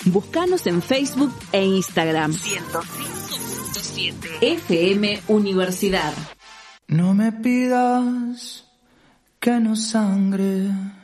Búscanos en Facebook e Instagram. 105.7 FM Universidad. No me pidas que no sangre.